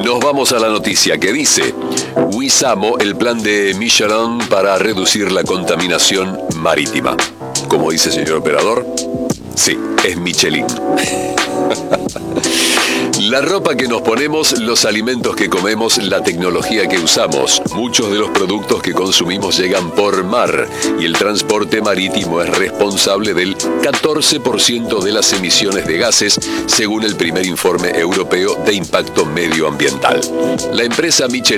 Nos vamos a la noticia que dice: Wissamo, el plan de Michelin para reducir la contaminación marítima. ¿Cómo dice, señor operador? Sí, es Michelin. La ropa que nos ponemos, los alimentos que comemos, la tecnología que usamos. Muchos de los productos que consumimos llegan por mar y el transporte marítimo es responsable del 14% de las emisiones de gases, según el primer informe europeo de impacto medioambiental. La empresa Michelin